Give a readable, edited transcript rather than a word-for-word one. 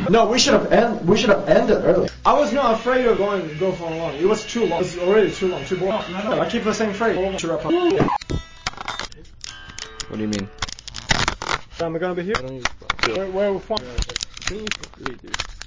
No, we should have ended early. I was not afraid of go for long. It was too long. It was already too long. Too boring. No. I keep the same phrase. What do you mean? I'm gonna be here. I don't use Where we from? Can you read this?